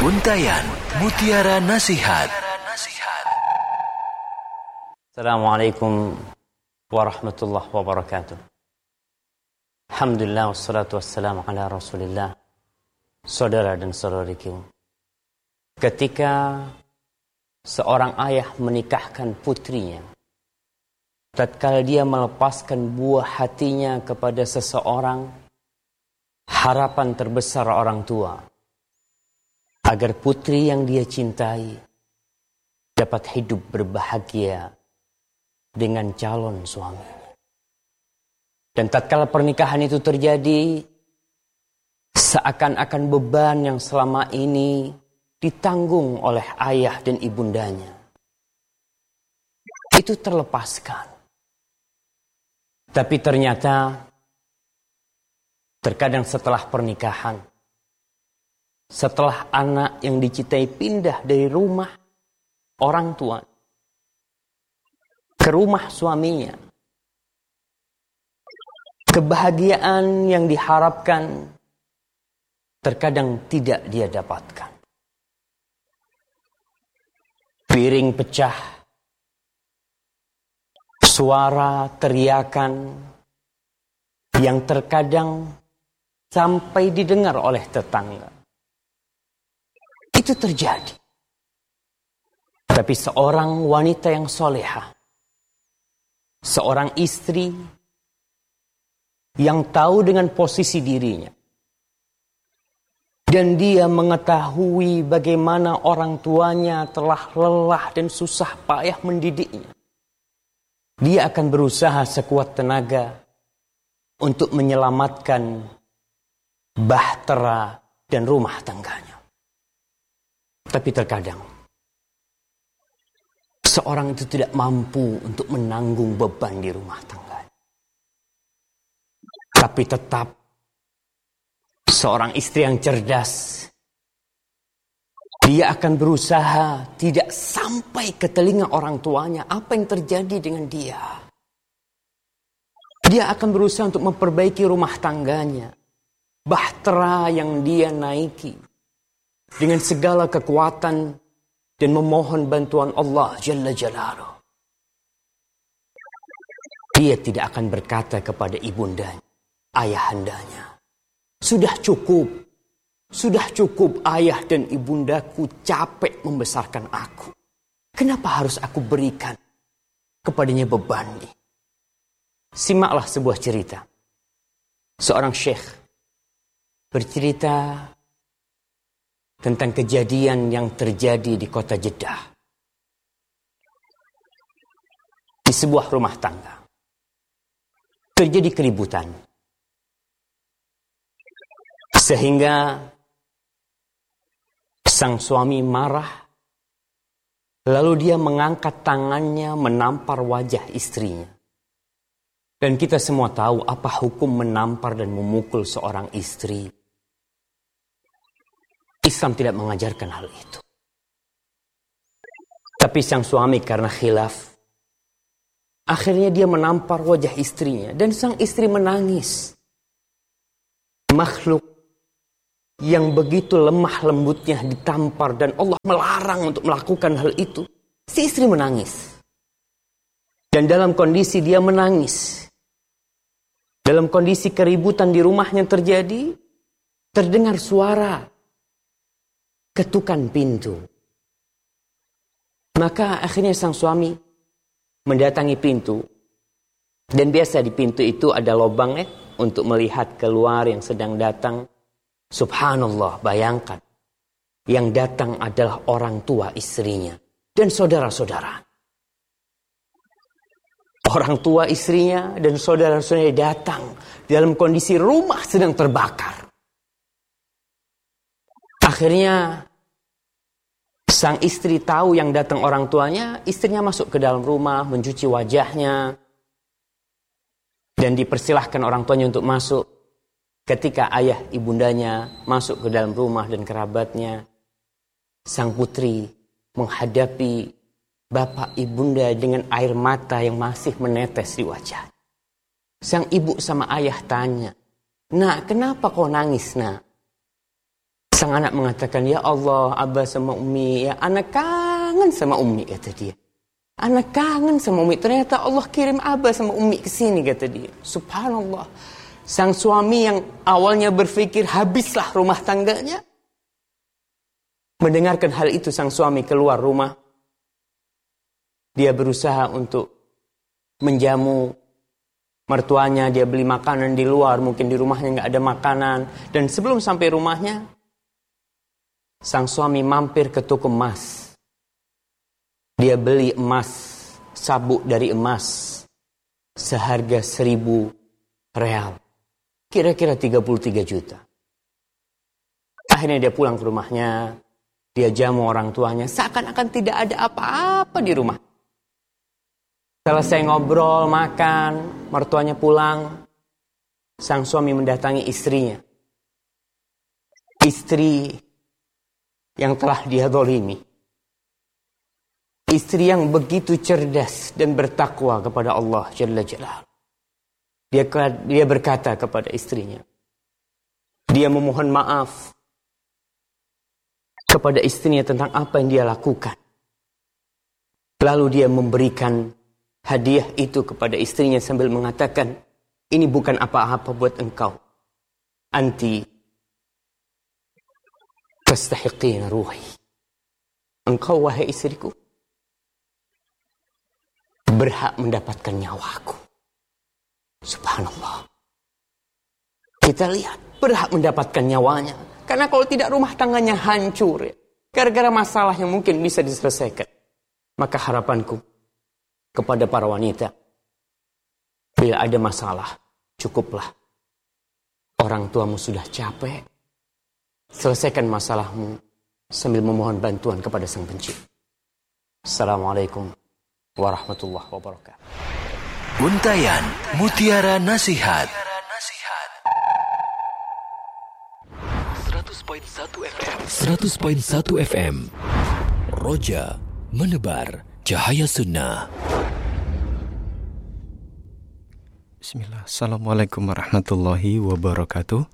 Untayan Mutiara Nasihat. Assalamualaikum warahmatullahi wabarakatuh. Alhamdulillah wassalatu wassalamu ala Rasulillah. Saudara dan saudariku, ketika seorang ayah menikahkan putrinya, tatkala dia melepaskan buah hatinya kepada seseorang, harapan terbesar orang tua agar putri yang dia cintai dapat hidup berbahagia dengan calon suami. Dan tatkala pernikahan itu terjadi, seakan-akan beban yang selama ini ditanggung oleh ayah dan ibundanya itu terlepaskan. Tapi ternyata terkadang setelah pernikahan, setelah anak yang dicintai pindah dari rumah orang tua ke rumah suaminya, kebahagiaan yang diharapkan terkadang tidak dia dapatkan. Piring pecah, suara teriakan yang terkadang sampai didengar oleh tetangga. Itu terjadi. Tapi seorang wanita yang solehah, seorang istri yang tahu dengan posisi dirinya, dan dia mengetahui bagaimana orang tuanya telah lelah dan susah payah mendidiknya, dia akan berusaha sekuat tenaga untuk menyelamatkan bahtera dan rumah tangganya. Tapi terkadang seorang itu tidak mampu untuk menanggung beban di rumah tangga. Tapi tetap seorang istri yang cerdas, dia akan berusaha tidak sampai ke telinga orang tuanya apa yang terjadi dengan dia. Dia akan berusaha untuk memperbaiki rumah tangganya, bahtera yang dia naiki dengan segala kekuatan dan memohon bantuan Allah Jalla Jalaluh. Dia tidak akan berkata kepada ibundanya, ayahandanya, sudah cukup ayah dan ibundaku capek membesarkan aku. Kenapa harus aku berikan kepadanya beban ini? Simaklah sebuah cerita. Seorang syekh bercerita tentang kejadian yang terjadi di kota Jeddah. Di sebuah rumah tangga terjadi keributan, sehingga sang suami marah, lalu dia mengangkat tangannya menampar wajah istrinya. Dan kita semua tahu apa hukum menampar dan memukul seorang istri. Islam tidak mengajarkan hal itu. Tapi sang suami karena khilaf, akhirnya dia menampar wajah istrinya. Dan sang istri menangis. Makhluk yang begitu lemah lembutnya ditampar dan Allah melarang untuk melakukan hal itu. Si istri menangis. Dan dalam kondisi dia menangis, dalam kondisi keributan di rumahnya terjadi, terdengar suara ketukan pintu. Maka akhirnya sang suami mendatangi pintu. Dan biasa di pintu itu ada lubang untuk melihat keluar yang sedang datang. Subhanallah, bayangkan. Yang datang adalah orang tua istrinya dan saudara-saudara. Orang tua istrinya dan saudara-saudaranya datang dalam kondisi rumah sedang terbakar. Akhirnya sang istri tahu yang datang orang tuanya, istrinya masuk ke dalam rumah, mencuci wajahnya, dan dipersilahkan orang tuanya untuk masuk. Ketika ayah ibundanya masuk ke dalam rumah dan kerabatnya, sang putri menghadapi bapak ibunda dengan air mata yang masih menetes di wajah. Sang ibu sama ayah tanya, "Nak, kenapa kau nangis, nak?" Sang anak mengatakan, ya Allah, Abah sama Umi, ya anak kangen sama Umi, kata dia. Anak kangen sama Umi. Ternyata Allah kirim Abah sama Umi ke sini, kata dia. Subhanallah. Sang suami yang awalnya berpikir habislah rumah tangganya, mendengarkan hal itu, sang suami keluar rumah. Dia berusaha untuk menjamu mertuanya, dia beli makanan di luar, mungkin di rumahnya nggak ada makanan. Dan sebelum sampai rumahnya, sang suami mampir ke toko emas. Dia beli emas, sabuk dari emas, seharga 1.000 real. Kira-kira 33 juta. Akhirnya dia pulang ke rumahnya, dia jamu orang tuanya, seakan-akan tidak ada apa-apa di rumah. Selesai ngobrol, makan, mertuanya pulang, sang suami mendatangi istrinya. Istri yang telah dia zalimi. Istri yang begitu cerdas dan bertakwa kepada Allah Jalla Jalaluhu. Dia berkata kepada istrinya. Dia memohon maaf kepada istrinya tentang apa yang dia lakukan. Lalu dia memberikan hadiah itu kepada istrinya sambil mengatakan, ini bukan apa-apa buat engkau. Anti tastahiqina ruhi. Engkau, wahai istriku, berhak mendapatkan nyawaku. Subhanallah. Kita lihat, berhak mendapatkan nyawanya. Karena kalau tidak, rumah tangganya hancur. Gara-gara masalah yang mungkin bisa diselesaikan. Maka harapanku kepada para wanita, bila ada masalah, cukuplah. Orang tuamu sudah capek. Selesaikan masalahmu sambil memohon bantuan kepada Sang Pencipta. Assalamualaikum warahmatullahi wabarakatuh. Untayan Mutiara Nasihat 100.1 FM Roja menebar cahaya sunnah. Bismillah. Assalamualaikum warahmatullahi wabarakatuh.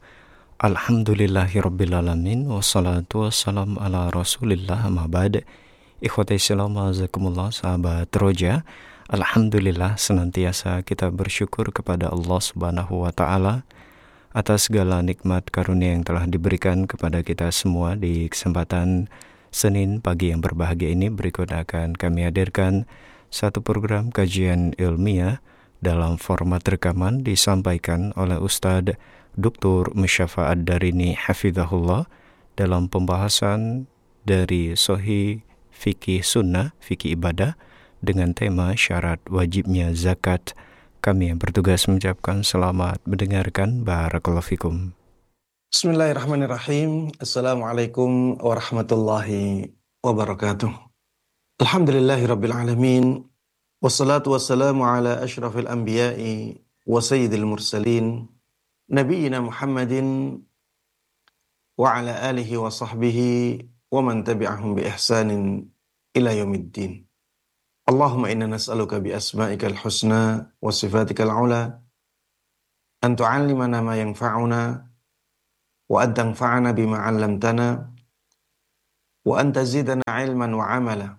Alhamdulillahirrabbilalamin. Wassalatu wassalamu ala rasulillah amma ba'd. Ikhwati Islam, azakumullah, sahabat Roja. Alhamdulillah, senantiasa kita bersyukur kepada Allah Subhanahu wa Ta'ala atas segala nikmat karunia yang telah diberikan kepada kita semua. Di kesempatan Senin pagi yang berbahagia ini, berikut akan kami hadirkan satu program kajian ilmiah dalam format rekaman disampaikan oleh Ustadz Dr. Musyafa Ad-Darini Hafizahullah dalam pembahasan dari Sahih Fikih Sunnah, Fikih Ibadah, dengan tema syarat wajibnya zakat. Kami yang bertugas mengucapkan selamat mendengarkan. Barakallahu fikum. Bismillahirrahmanirrahim. Assalamualaikum warahmatullahi wabarakatuh. Alhamdulillahirabbil alamin. Wassalatu wassalamu ala asyrafil anbiya'i wa sayyidil mursalin nabiyyina Muhammadin wa ala alihi wa sahbihi wa man tabi'ahum bi ihsanin ila yaumiddin. Allahumma inna nas'aluka bi asma'ikal husna wa sifatikal ula an tu'allimana ma yanfa'una wa an tanfa'ana bima 'allamtana wa an tazidana 'ilman wa 'amala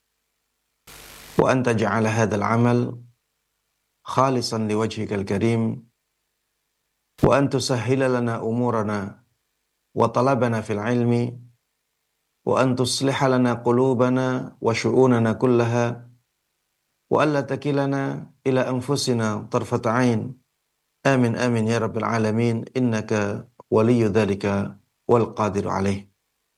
wa an taj'ala hadzal 'amal khalisan liwajhikal karim wa an tusahhila lana umurana wa talabana fil 'ilmi wa an tusliha lana qulubana wa syu'unana kullaha wa alla takilana ila anfusina tarfata ain. Amin amin ya rabbil alamin, innaka waliyyu dzalika wal qadiru alaih.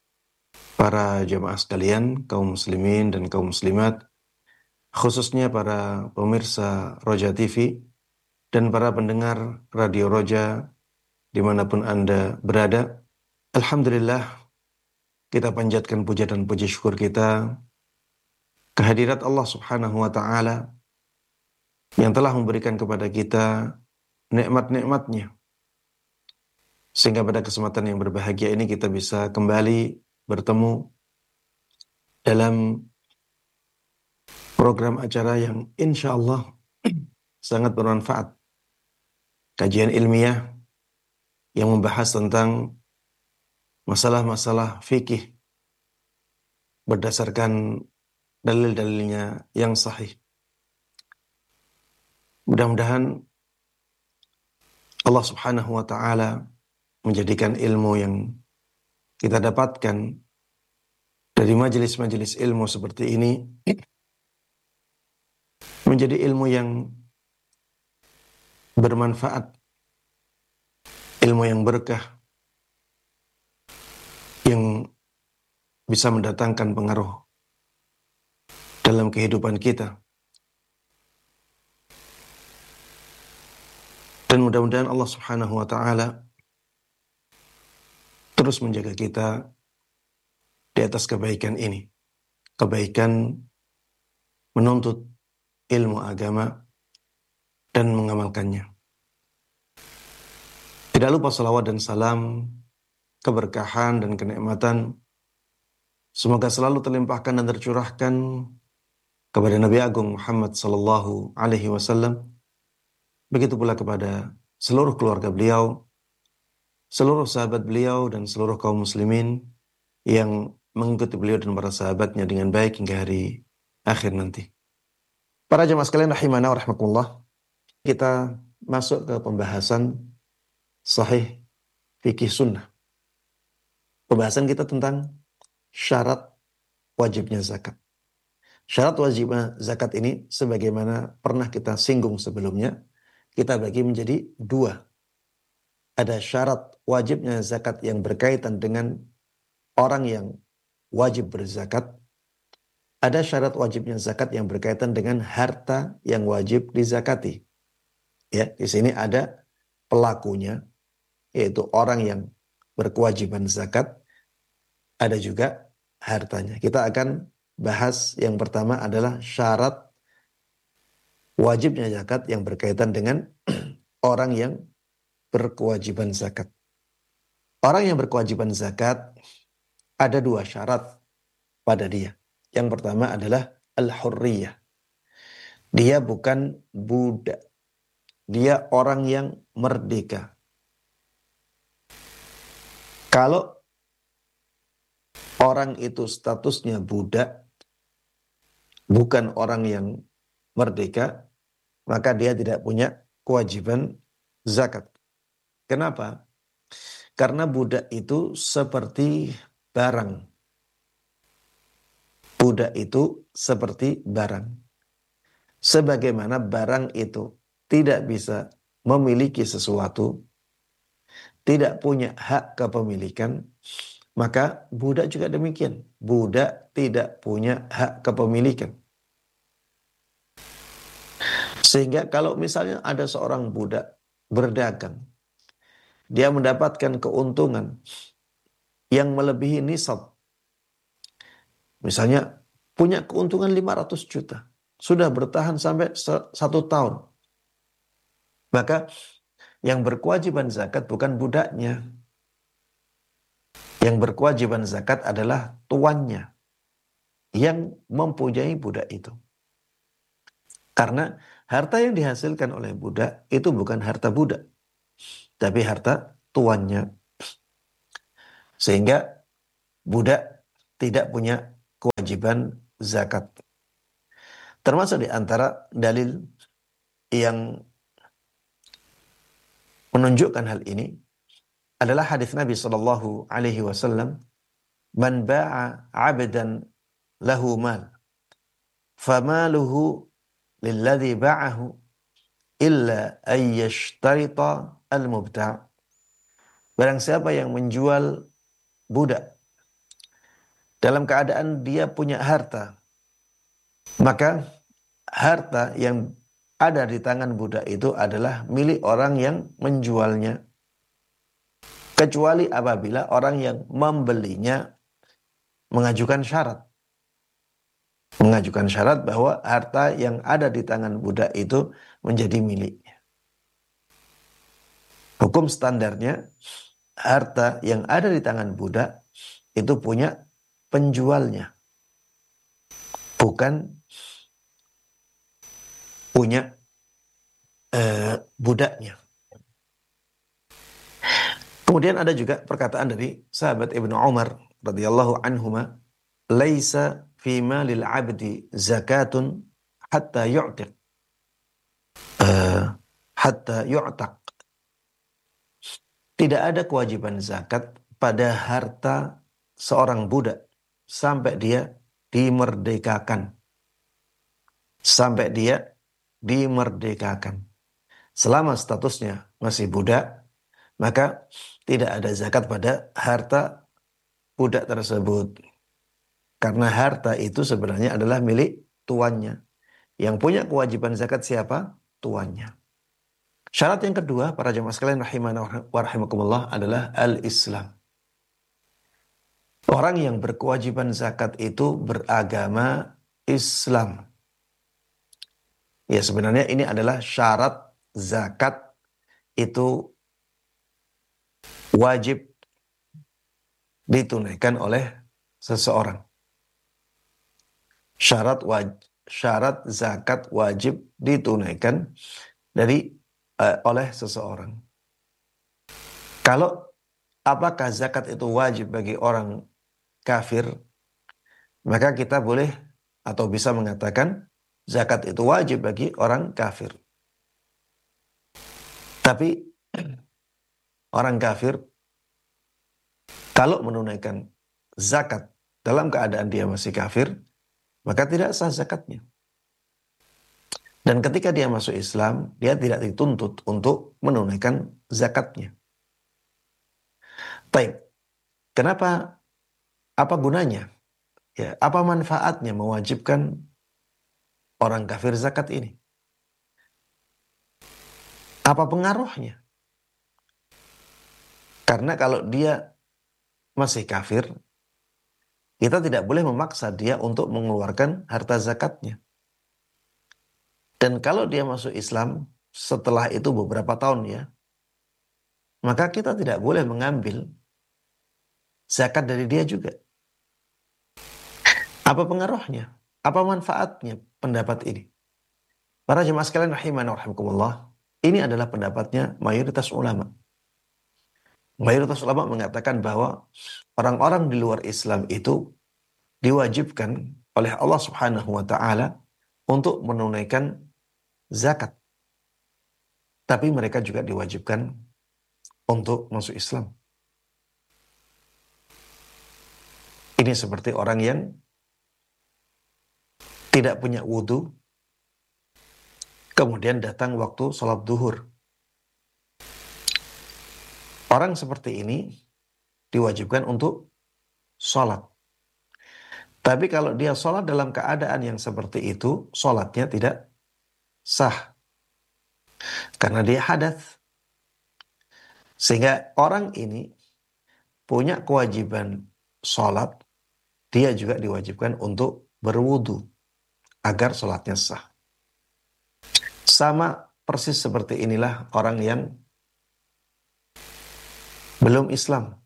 Para jemaah sekalian, kaum muslimin dan kaum muslimat, khususnya para pemirsa Roja TV dan para pendengar Radio Roja dimanapun Anda berada, alhamdulillah kita panjatkan puja dan puji syukur kita kehadirat Allah Subhanahu wa Ta'ala yang telah memberikan kepada kita nikmat-nikmatnya, sehingga pada kesempatan yang berbahagia ini kita bisa kembali bertemu dalam program acara yang insya Allah sangat bermanfaat, kajian ilmiah yang membahas tentang masalah-masalah fikih berdasarkan dalil-dalilnya yang sahih. Mudah-mudahan Allah Subhanahu wa taala menjadikan ilmu yang kita dapatkan dari majelis-majelis ilmu seperti ini menjadi ilmu yang bermanfaat, ilmu yang berkah, yang bisa mendatangkan pengaruh dalam kehidupan kita. Dan mudah-mudahan Allah Subhanahu wa taala terus menjaga kita di atas kebaikan ini. Kebaikan menuntut ilmu agama dan mengamalkannya. Tidak lupa salawat dan salam, keberkahan dan kenikmatan semoga selalu terlimpahkan dan tercurahkan kepada Nabi Agung Muhammad sallallahu alaihi wasallam. Begitu pula kepada seluruh keluarga beliau, seluruh sahabat beliau dan seluruh kaum muslimin yang mengikuti beliau dan para sahabatnya dengan baik hingga hari akhir nanti. Para jemaah sekalian rahimana wa rahmatullah, kita masuk ke pembahasan sahih fikih sunnah. Pembahasan kita tentang syarat wajibnya zakat. Syarat wajibnya zakat ini sebagaimana pernah kita singgung sebelumnya, kita bagi menjadi dua. Ada syarat wajibnya zakat yang berkaitan dengan orang yang wajib berzakat. Ada syarat wajibnya zakat yang berkaitan dengan harta yang wajib dizakati. Ya, di sini ada pelakunya, yaitu orang yang berkewajiban zakat. Ada juga hartanya. Kita akan bahas yang pertama adalah syarat wajibnya zakat yang berkaitan dengan orang yang berkewajiban zakat. Orang yang berkewajiban zakat ada dua syarat pada dia. Yang pertama adalah al-hurriyah. Dia bukan budak. Dia orang yang merdeka. Kalau orang itu statusnya budak, bukan orang yang merdeka, maka dia tidak punya kewajiban zakat. Kenapa? Karena budak itu seperti barang. Budak itu seperti barang. Sebagaimana barang itu tidak bisa memiliki sesuatu, tidak punya hak kepemilikan, maka budak juga demikian. Budak tidak punya hak kepemilikan. Sehingga kalau misalnya ada seorang budak berdagang, dia mendapatkan keuntungan yang melebihi nisab. Misalnya punya keuntungan 500 juta. Sudah bertahan sampai 1 tahun. Maka yang berkewajiban zakat bukan budaknya. Yang berkewajiban zakat adalah tuannya yang mempunyai budak itu. Karena harta yang dihasilkan oleh budak itu bukan harta budak, tapi harta tuannya. Sehingga budak tidak punya kewajiban zakat. Termasuk di antara dalil yang menunjukkan hal ini adalah hadis Nabi sallallahu alaihi wasallam, "Man ba'a 'abdan lahu mal, famaluhu lilladzi ba'ahu illa ay yashtarita al-mubta'." Barang siapa yang menjual budak dalam keadaan dia punya harta, maka harta yang ada di tangan budak itu adalah milik orang yang menjualnya. Kecuali apabila orang yang membelinya mengajukan syarat. Mengajukan syarat bahwa harta yang ada di tangan budak itu menjadi miliknya. Hukum standarnya, harta yang ada di tangan budak itu punya penjualnya, bukan punya budaknya. Kemudian ada juga perkataan dari sahabat Ibnu Umar radhiyallahu anhuma, "Laisa fi malil 'abdi zakatun hatta yu'tiq." Hatta yu'taq. Tidak ada kewajiban zakat pada harta seorang budak sampai dia dimerdekakan. Sampai dia dimerdekakan. Selama statusnya masih budak, maka tidak ada zakat pada harta budak tersebut. Karena harta itu sebenarnya adalah milik tuannya. Yang punya kewajiban zakat siapa? Tuannya. Syarat yang kedua, para jemaah sekalian rahimana wa rahimakumullah, adalah al-Islam. Orang yang berkewajiban zakat itu beragama Islam. Ya, sebenarnya ini adalah syarat zakat itu wajib ditunaikan oleh seseorang. Syarat zakat wajib ditunaikan oleh seseorang. Kalau apakah zakat itu wajib bagi orang kafir, maka kita boleh atau bisa mengatakan zakat itu wajib bagi orang kafir. Tapi orang kafir kalau menunaikan zakat dalam keadaan dia masih kafir, maka tidak sah zakatnya. Dan ketika dia masuk Islam, dia tidak dituntut untuk menunaikan zakatnya. Baik, kenapa? Apa gunanya? Ya, apa manfaatnya mewajibkan orang kafir zakat ini? Apa pengaruhnya? Karena kalau dia masih kafir, kita tidak boleh memaksa dia untuk mengeluarkan harta zakatnya. Dan kalau dia masuk Islam setelah itu beberapa tahun ya, maka kita tidak boleh mengambil zakat dari dia juga. Apa pengaruhnya? Apa manfaatnya pendapat ini? Para jemaah sekalian rahimana wa rahimakumullah, ini adalah pendapatnya mayoritas ulama. Mayoritas ulama mengatakan bahwa orang-orang di luar Islam itu diwajibkan oleh Allah Subhanahu wa taala untuk menunaikan zakat. Tapi mereka juga diwajibkan untuk masuk Islam. Ini seperti orang yang tidak punya wudu, kemudian datang waktu sholat duhur. Orang seperti ini diwajibkan untuk sholat. Tapi kalau dia sholat dalam keadaan yang seperti itu, sholatnya tidak sah. Karena dia hadas. Sehingga orang ini punya kewajiban sholat, dia juga diwajibkan untuk berwudu agar sholatnya sah. Sama persis seperti inilah orang yang belum Islam,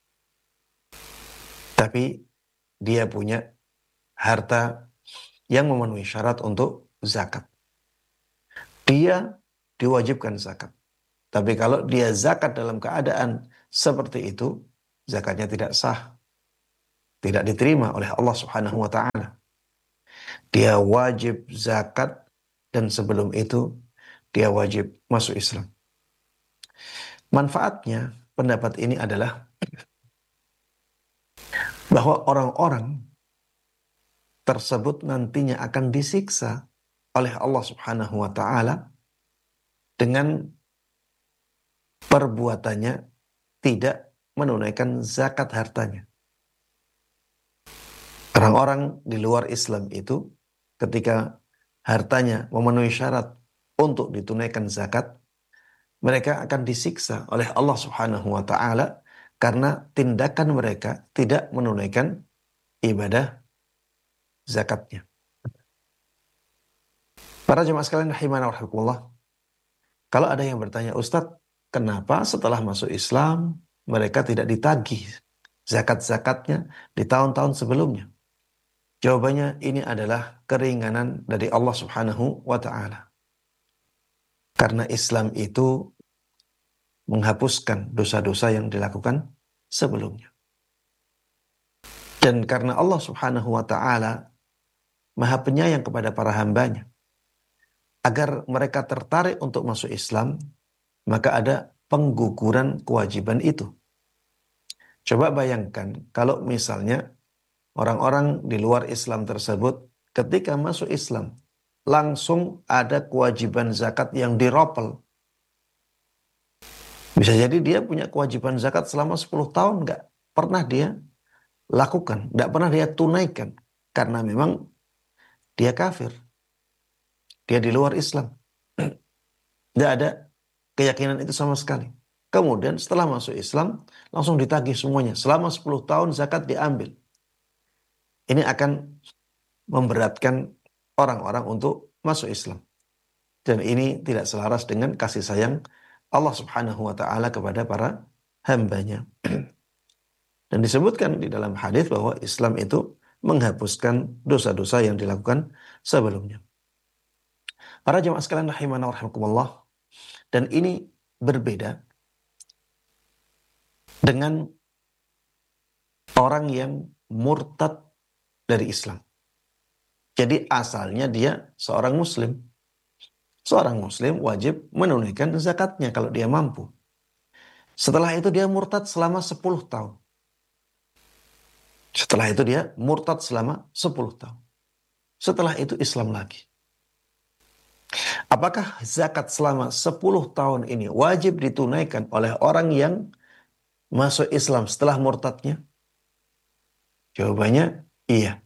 tapi dia punya harta yang memenuhi syarat untuk zakat. Dia diwajibkan zakat. Tapi kalau dia zakat dalam keadaan seperti itu, zakatnya tidak sah. Tidak diterima oleh Allah Subhanahu wa taala. Dia wajib zakat dan sebelum itu dia wajib masuk Islam. Manfaatnya pendapat ini adalah bahwa orang-orang tersebut nantinya akan disiksa oleh Allah Subhanahu wa taala dengan perbuatannya tidak menunaikan zakat hartanya. Orang-orang di luar Islam itu ketika hartanya memenuhi syarat untuk ditunaikan zakat, mereka akan disiksa oleh Allah Subhanahu wa taala karena tindakan mereka tidak menunaikan ibadah zakatnya. Para jemaah sekalian rahimana wa rahimakumullah, kalau ada yang bertanya, "Ustadz, kenapa setelah masuk Islam mereka tidak ditagih zakat-zakatnya di tahun-tahun sebelumnya?" Jawabannya, ini adalah keringanan dari Allah Subhanahu wa taala. Karena Islam itu menghapuskan dosa-dosa yang dilakukan sebelumnya. Dan karena Allah Subhanahu wa Ta'ala Maha Penyayang kepada para hambanya, agar mereka tertarik untuk masuk Islam, maka ada pengguguran kewajiban itu. Coba bayangkan kalau misalnya orang-orang di luar Islam tersebut ketika masuk Islam langsung ada kewajiban zakat yang diropel. Bisa jadi dia punya kewajiban zakat selama 10 tahun nggak pernah dia lakukan, nggak pernah dia tunaikan karena memang dia kafir, dia di luar Islam, nggak ada keyakinan itu sama sekali. Kemudian setelah masuk Islam langsung ditagih semuanya, selama 10 tahun zakat diambil. Ini akan memberatkan orang-orang untuk masuk Islam, dan ini tidak selaras dengan kasih sayang Allah Subhanahu wa Ta'ala kepada para hambanya. Dan disebutkan di dalam hadis bahwa Islam itu menghapuskan dosa-dosa yang dilakukan sebelumnya. Para jemaah sekalian rahimana wa rahimakumullah, dan ini berbeda dengan orang yang murtad dari Islam. Jadi asalnya dia seorang muslim. Seorang muslim wajib menunaikan zakatnya kalau dia mampu. Setelah itu dia murtad selama 10 tahun. Setelah itu dia murtad selama 10 tahun. Setelah itu Islam lagi. Apakah zakat selama 10 tahun ini wajib ditunaikan oleh orang yang masuk Islam setelah murtadnya? Jawabannya iya.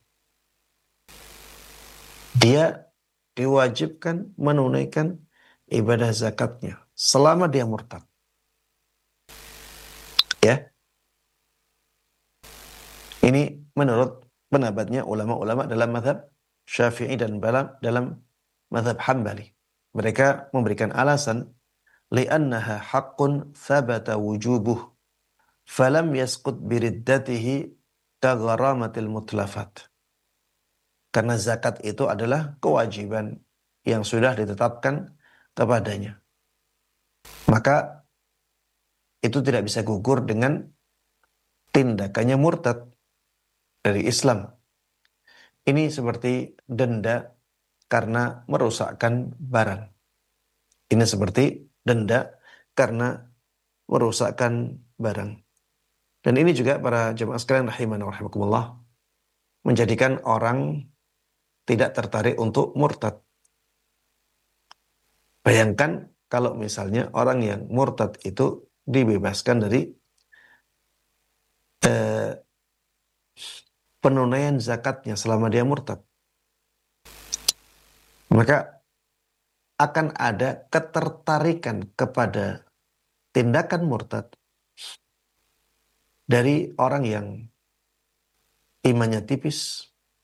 Dia diwajibkan menunaikan ibadah zakatnya selama dia murtad. Ya. Ini menurut pendapatnya ulama-ulama dalam mazhab Syafi'i dan dalam mazhab Hambali. Mereka memberikan alasan li'annaha haqqun thabata wujubuh falam yasqut biriddatihi kagharamatil mutlafat. Karena zakat itu adalah kewajiban yang sudah ditetapkan kepadanya. Maka itu tidak bisa gugur dengan tindakannya murtad dari Islam. Ini seperti denda karena merusakkan barang. Ini seperti denda karena merusakkan barang. Dan ini juga para jemaah sekalian rahimana wa rahimakumullah menjadikan orang tidak tertarik untuk murtad. Bayangkan kalau misalnya orang yang murtad itu dibebaskan dari penunaian zakatnya selama dia murtad, maka akan ada ketertarikan kepada tindakan murtad dari orang yang imannya tipis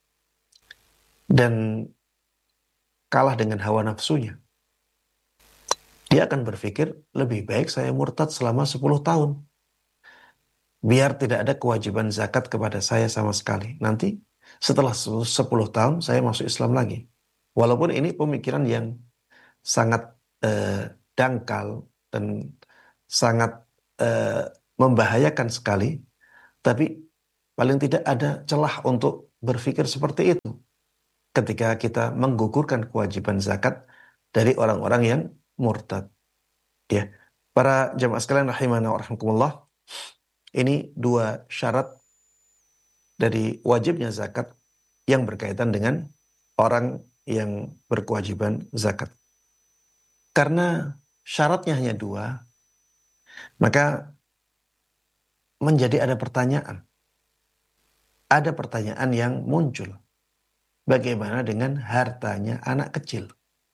dan kalah dengan hawa nafsunya. Dia akan berpikir, lebih baik saya murtad selama 10 tahun. Biar tidak ada kewajiban zakat kepada saya sama sekali. Nanti setelah 10 tahun saya masuk Islam lagi. Walaupun ini pemikiran yang sangat dangkal dan sangat membahayakan sekali, tapi paling tidak ada celah untuk berpikir seperti itu ketika kita menggugurkan kewajiban zakat dari orang-orang yang murtad. Ya, para jemaah sekalian rahimana wa rahimakumullah, ini dua syarat dari wajibnya zakat yang berkaitan dengan orang yang berkewajiban zakat. Karena syaratnya hanya dua, maka menjadi ada pertanyaan. Ada pertanyaan yang muncul. Bagaimana dengan hartanya anak kecil?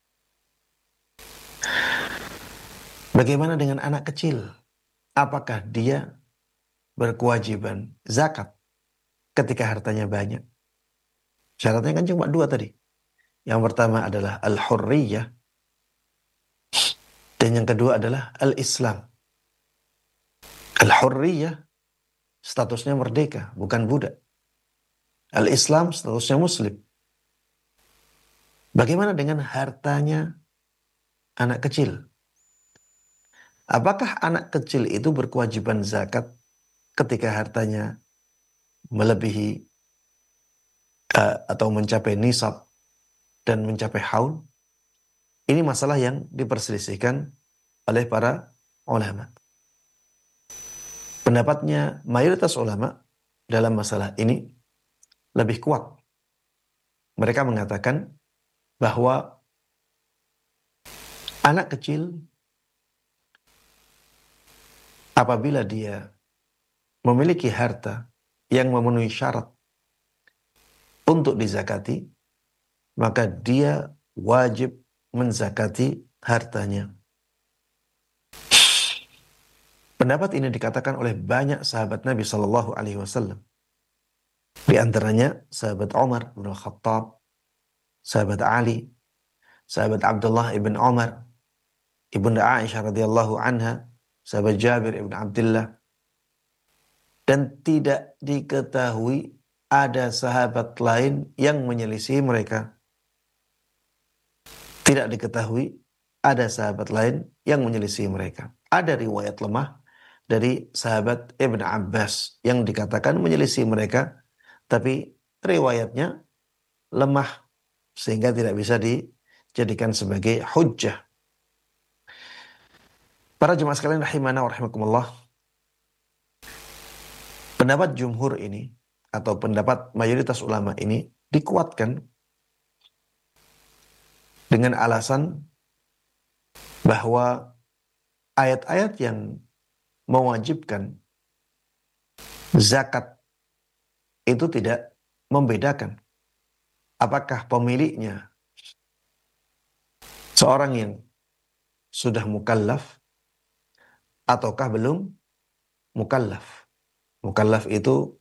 Bagaimana dengan anak kecil? Apakah dia berkewajiban zakat ketika hartanya banyak? Syaratnya kan cuma dua tadi. Yang pertama adalah al-hurriyah, dan yang kedua adalah al-Islam. Al-hurriyah statusnya merdeka, bukan budak. Al-Islam statusnya muslim. Bagaimana dengan hartanya anak kecil? Apakah anak kecil itu berkewajiban zakat ketika hartanya melebihi atau mencapai nisab dan mencapai haul? Ini masalah yang diperselisihkan oleh para ulama. Pendapatnya mayoritas ulama dalam masalah ini lebih kuat. Mereka mengatakan bahwa anak kecil apabila dia memiliki harta yang memenuhi syarat untuk dizakati, maka dia wajib menzakati hartanya. Pendapat ini dikatakan oleh banyak sahabat Nabi Shallallahu Alaihi Wasallam. Di antaranya sahabat Umar bin Khattab, sahabat Ali, sahabat Abdullah ibn Umar, ibunda Aisyah radhiyallahu anha, sahabat Jabir ibn Abdullah, dan tidak diketahui ada sahabat lain yang menyelisih mereka. Tidak diketahui ada sahabat lain yang menyelisih mereka. Ada riwayat lemah dari sahabat Ibn Abbas yang dikatakan menyelisih mereka, tapi riwayatnya lemah sehingga tidak bisa dijadikan sebagai hujjah. Para jemaah sekalian rahimana wa rahimakumullah, pendapat jumhur ini atau pendapat mayoritas ulama ini dikuatkan dengan alasan bahwa ayat-ayat yang mewajibkan zakat itu tidak membedakan apakah pemiliknya seorang yang sudah mukallaf ataukah belum mukallaf. Mukallaf itu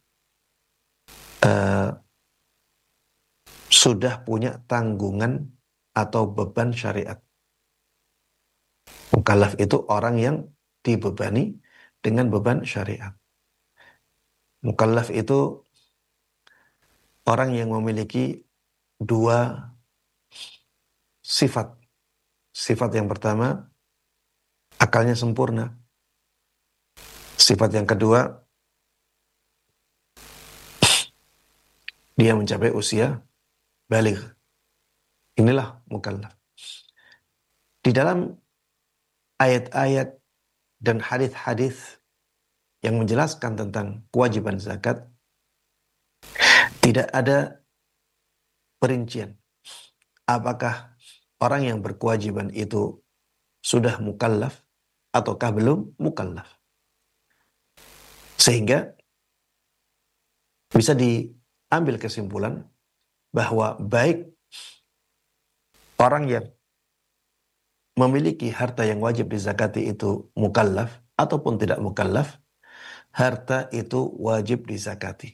sudah punya tanggungan atau beban syariat. Mukallaf itu orang yang dibebani dengan beban syariat. Mukallaf itu orang yang memiliki dua sifat. Sifat yang pertama, akalnya sempurna. Sifat yang kedua, dia mencapai usia baligh. Inilah mukallaf. Di dalam ayat-ayat dan hadis-hadis yang menjelaskan tentang kewajiban zakat, tidak ada perincian apakah orang yang berkewajiban itu sudah mukallaf ataukah belum mukallaf. Sehingga bisa diambil kesimpulan bahwa baik orang yang memiliki harta yang wajib dizakati itu mukallaf ataupun tidak mukallaf, harta itu wajib dizakati.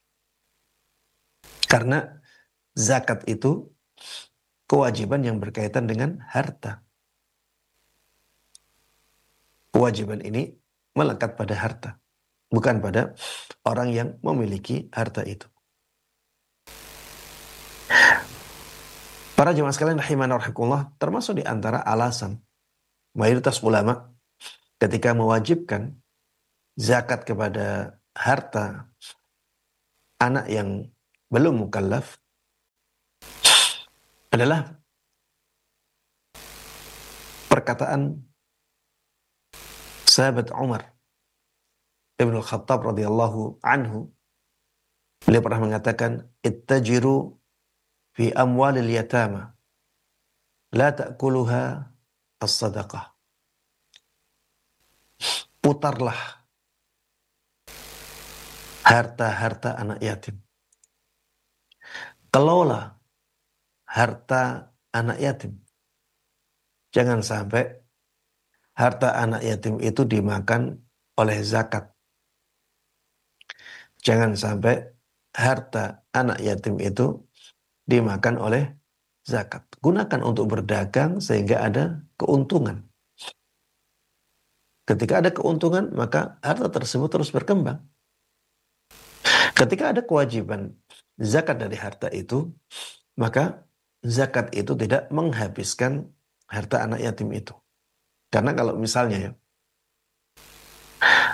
Karena zakat itu kewajiban yang berkaitan dengan harta. Kewajiban ini melekat pada harta, bukan pada orang yang memiliki harta itu. Para jemaah sekalian rahimana rahimakumullah, termasuk di antara alasan mayoritas ulama ketika mewajibkan zakat kepada harta anak yang belum mukallaf adalah perkataan sahabat Umar Ibn Khattab radhiyallahu anhu. Beliau pernah mengatakan, ittajiru fi amwalil yatama la ta'kuluha as-sadaqah. Putarlah harta-harta anak yatim. Kelola harta anak yatim. Jangan sampai harta anak yatim itu dimakan oleh zakat. Jangan sampai harta anak yatim itu dimakan oleh zakat. Gunakan untuk berdagang sehingga ada keuntungan. Ketika ada keuntungan, maka harta tersebut terus berkembang. Ketika ada kewajiban zakat dari harta itu, maka zakat itu tidak menghabiskan harta anak yatim itu. Karena kalau misalnya ya,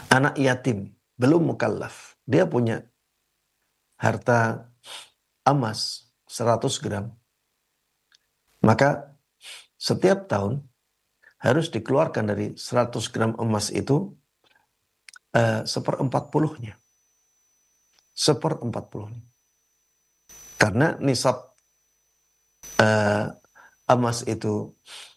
anak yatim, belum mukallaf, dia punya harta emas 100 gram, maka setiap tahun harus dikeluarkan dari 100 gram emas itu 1/40-nya. 1/40-nya. Karena nisab emas itu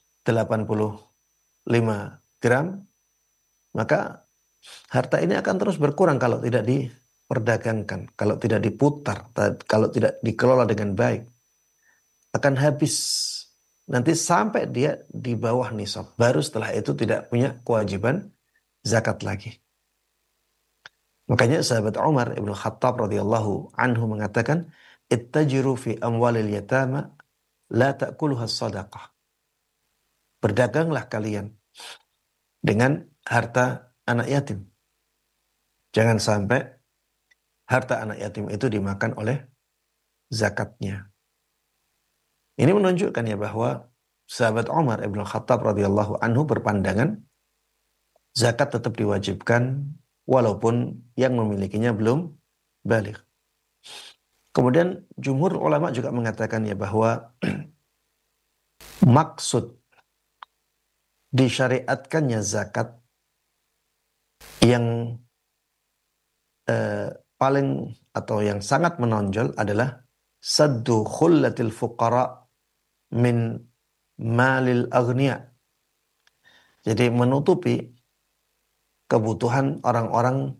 85 gram, maka harta ini akan terus berkurang kalau tidak diperdagangkan, kalau tidak diputar, kalau tidak dikelola dengan baik. Akan habis nanti sampai dia di bawah nisab. Baru setelah itu tidak punya kewajiban zakat lagi. Makanya sahabat Umar Ibn Khattab radhiyallahu anhu mengatakan, ittajiru fi amwalil yatama la ta'kuluha sadaqah. Berdaganglah kalian dengan harta anak yatim. Jangan sampai harta anak yatim itu dimakan oleh zakatnya. Ini menunjukkan ya bahwa sahabat Umar Ibn Khattab radhiyallahu anhu berpandangan zakat tetap diwajibkan walaupun yang memilikinya belum baligh. Kemudian jumhur ulama juga mengatakan ya bahwa maksud disyariatkannya zakat yang paling atau yang sangat menonjol adalah saddu khullatil fuqara min malil aghnia. Jadi menutupi kebutuhan orang-orang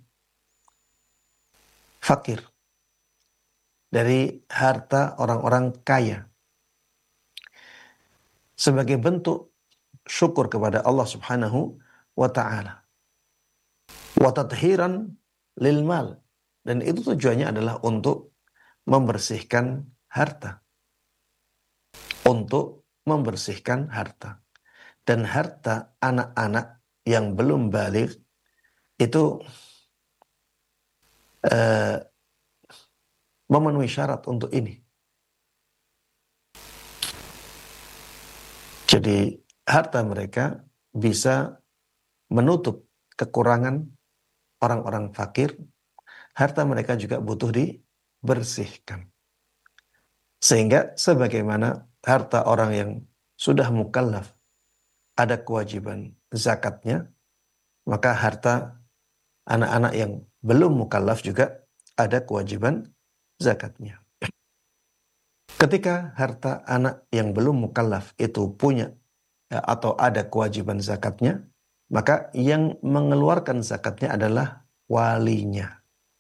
fakir dari harta orang-orang kaya sebagai bentuk syukur kepada Allah Subhanahu wa ta'ala. Wa tatheeran lil mal, dan itu tujuannya adalah untuk membersihkan harta. Untuk membersihkan harta. Dan harta anak-anak yang belum baligh itu memenuhi syarat untuk ini. Jadi harta mereka bisa menutup kekurangan orang-orang fakir. Harta mereka juga butuh dibersihkan. Sehingga sebagaimana harta orang yang sudah mukallaf ada kewajiban zakatnya, maka harta anak-anak yang belum mukallaf juga ada kewajiban zakatnya. Ketika harta anak yang belum mukallaf itu punya atau ada kewajiban zakatnya, maka yang mengeluarkan zakatnya adalah walinya.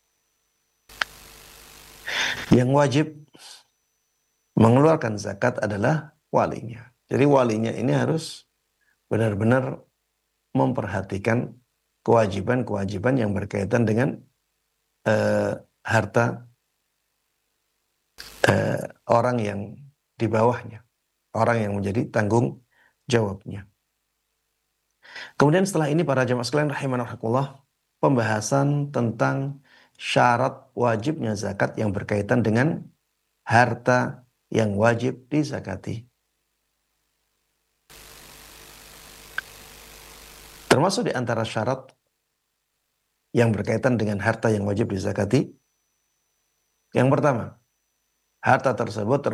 Yang wajib mengeluarkan zakat adalah walinya. Jadi walinya ini harus benar-benar memperhatikan kewajiban-kewajiban yang berkaitan dengan harta orang yang di bawahnya, orang yang menjadi tanggung jawabnya. Kemudian setelah ini para jamaah sekalian rahimanahumullah, pembahasan tentang syarat wajibnya zakat yang berkaitan dengan harta yang wajib dizakati. Termasuk di antara syarat yang berkaitan dengan harta yang wajib dizakati, yang pertama, harta tersebut